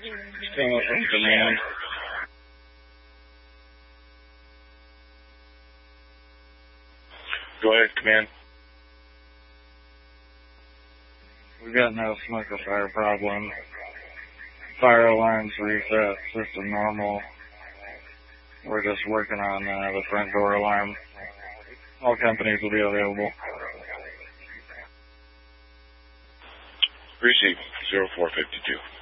Command. Go ahead, Command. We've got no smoke or fire problem. Fire alarms reset, system normal. We're just working on the front door alarm. All companies will be available. Receive 0452.